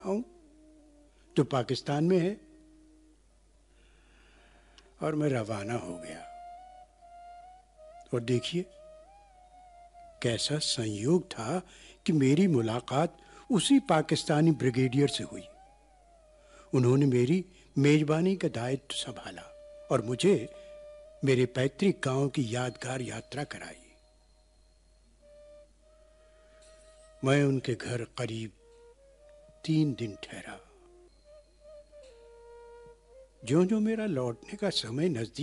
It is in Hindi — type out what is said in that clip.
आऊं तो पाकिस्तान में है। और मैं रवाना हो गया। और देखिए कैसा संयोग था कि मेरी मुलाकात उसी पाकिस्तानी ब्रिगेडियर से हुई। उन्होंने मेरी मेजबानी का दायित्व संभाला और मुझे मेरे पैतृक गांव की यादगार यात्रा कराई। मैं उनके घर करीब 3 दिन ठहरा। ज्यों-ज्यों मेरा लौटने का समय नजदीक